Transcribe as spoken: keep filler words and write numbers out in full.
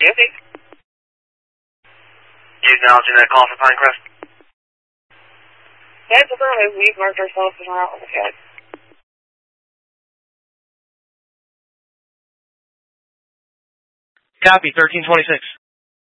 Okay. You acknowledging that call for Pinecrest? That's affirmative. We've marked ourselves as not on the field. Copy, thirteen twenty-six.